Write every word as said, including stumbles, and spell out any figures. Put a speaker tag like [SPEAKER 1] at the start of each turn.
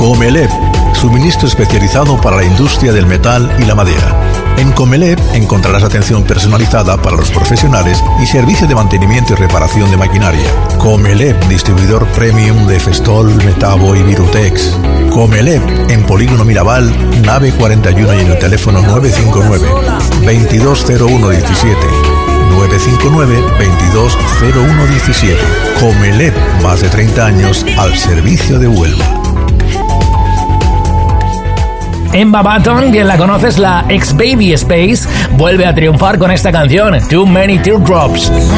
[SPEAKER 1] Comelep, suministro especializado para la industria del metal y la madera. En Comelep encontrarás atención personalizada para los profesionales y servicio de mantenimiento y reparación de maquinaria. Comelep, distribuidor premium de Festol, Metabo y Virutex. Comelep, en Polígono Mirabal, nave cuarenta y uno y en el teléfono nueve cinco nueve, veintidós cero uno diecisiete. nueve cinco nueve, veintidós cero uno diecisiete. Comelep, más de treinta años al servicio de Huelva.
[SPEAKER 2] Emma Button, bien la conoces, la ex Baby Space, vuelve a triunfar con esta canción, Too Many Teardrops.